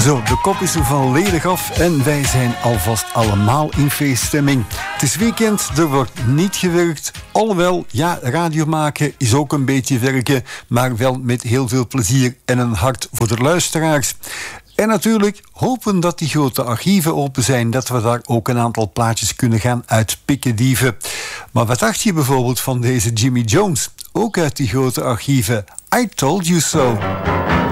Zo, de kop is er volledig af en wij zijn alvast allemaal in feeststemming. Het is weekend, er wordt niet gewerkt. Alhoewel, ja, radio maken is ook een beetje werken, maar wel met heel veel plezier en een hart voor de luisteraars. En natuurlijk hopen dat die grote archieven open zijn, dat we daar ook een aantal plaatjes kunnen gaan uitpikken, dieven. Maar wat dacht je bijvoorbeeld van deze Jimmy Jones? Ook uit die grote archieven. I Told You So.